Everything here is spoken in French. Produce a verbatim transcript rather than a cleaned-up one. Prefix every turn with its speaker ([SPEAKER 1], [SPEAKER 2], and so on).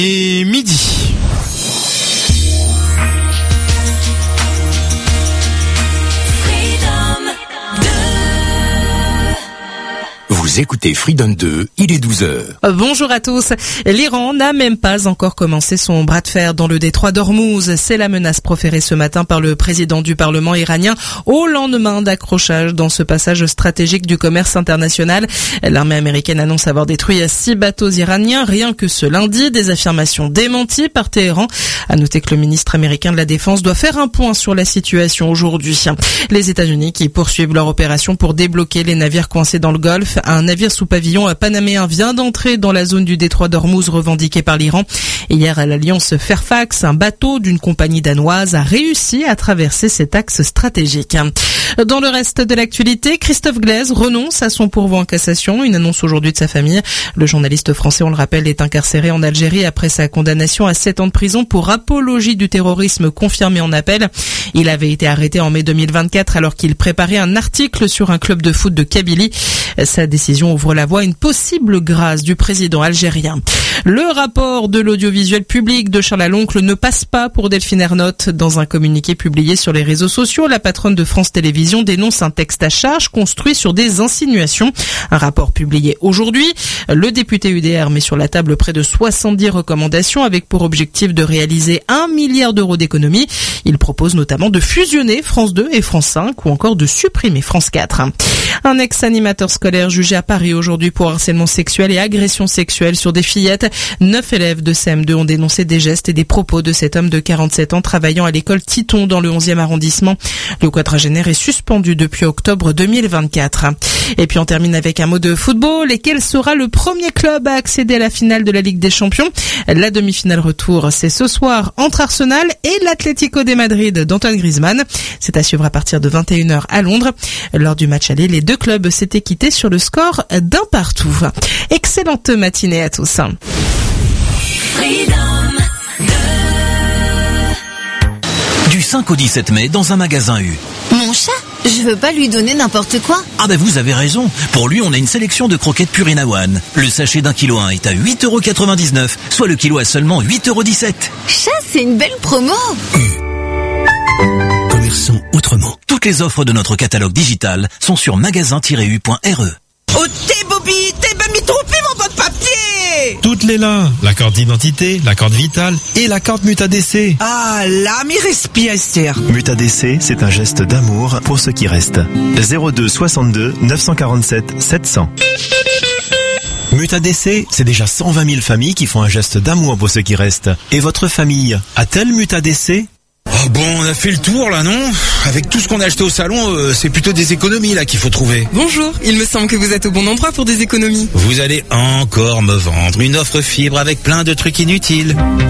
[SPEAKER 1] Et midi.
[SPEAKER 2] Vous écoutez Freedom deux, il est douze heures.
[SPEAKER 3] Bonjour à tous. L'Iran n'a même pas encore commencé son bras de fer dans le détroit d'Ormuz. C'est la menace proférée ce matin par le président du Parlement iranien au lendemain d'accrochage dans ce passage stratégique du commerce international. L'armée américaine annonce avoir détruit six bateaux iraniens rien que ce lundi. Des affirmations démenties par Téhéran. À noter que le ministre américain de la Défense doit faire un point sur la situation aujourd'hui. Les États-Unis qui poursuivent leur opération pour débloquer les navires coincés dans le Golfe. Un navire sous pavillon panaméen vient d'entrer dans la zone du détroit d'Ormuz revendiquée par l'Iran. Hier, à l'Alliance Fairfax, un bateau d'une compagnie danoise a réussi à traverser cet axe stratégique. Dans le reste de l'actualité, Christophe Glaise renonce à son pourvoi en cassation. Une annonce aujourd'hui de sa famille. Le journaliste français, on le rappelle, est incarcéré en Algérie après sa condamnation à sept ans de prison pour apologie du terrorisme confirmée en appel. Il avait été arrêté en mai deux mille vingt-quatre alors qu'il préparait un article sur un club de foot de Kabylie. Sa décision ouvre la voie à une possible grâce du président algérien. Le rapport de l'audiovisuel public de Charles Aloncle ne passe pas pour Delphine Ernotte. Dans un communiqué publié sur les réseaux sociaux, la patronne de France Télévisions dénonce un texte à charge construit sur des insinuations. Un rapport publié aujourd'hui. Le député U D R met sur la table près de soixante-dix recommandations avec pour objectif de réaliser un milliard d'euros d'économies. Il propose notamment de fusionner France deux et France cinq ou encore de supprimer France quatre. Un ex-animateur scolaire jugé à Paris aujourd'hui pour harcèlement sexuel et agression sexuelle sur des fillettes. Neuf élèves de C M deux ont dénoncé des gestes et des propos de cet homme de quarante-sept ans travaillant à l'école Titon dans le onzième arrondissement. Le quadragénaire est suspendu depuis octobre deux mille vingt-quatre. Et puis on termine avec un mot de football. Et quel sera le premier club à accéder à la finale de la Ligue des Champions? La demi-finale retour, c'est ce soir entre Arsenal et l'Atlético de Madrid d'Antoine Griezmann. C'est à suivre à partir de vingt et une heures à Londres. Lors du match aller, les deux clubs s'étaient quittés sur le score d'un partout. Excellente matinée à tous.
[SPEAKER 4] Du cinq au dix-sept mai, dans un magasin U.
[SPEAKER 5] Mon chat, je veux pas lui donner n'importe quoi.
[SPEAKER 4] Ah bah vous avez raison. Pour lui, on a une sélection de croquettes Purina One. Le sachet d'un kilo un est à huit euros quatre-vingt-dix-neuf, soit le kilo à seulement huit euros dix-sept.
[SPEAKER 5] Chat, c'est une belle promo.
[SPEAKER 4] Commerçons autrement. Toutes les offres de notre catalogue digital sont sur magasin tiret u point r e.
[SPEAKER 6] Oh t'es Bobby, t'es bien mis trompé mon bon papier.
[SPEAKER 7] Toutes les là, la carte d'identité, la carte vitale et la carte MutaDC.
[SPEAKER 6] Ah là, mi respire Esther.
[SPEAKER 8] MutaDC, c'est un geste d'amour pour ceux qui restent. zéro deux soixante-deux neuf cent quarante-sept sept cents.
[SPEAKER 7] MutaDC, c'est déjà cent vingt mille familles qui font un geste d'amour pour ceux qui restent. Et votre famille a-t-elle MutaDC?
[SPEAKER 1] Oh bon, on a fait le tour là, non? Avec tout ce qu'on a acheté au salon, euh, c'est plutôt des économies là qu'il faut trouver.
[SPEAKER 9] Bonjour, il me semble que vous êtes au bon endroit pour des économies.
[SPEAKER 1] Vous allez encore me vendre une offre fibre avec plein de trucs inutiles.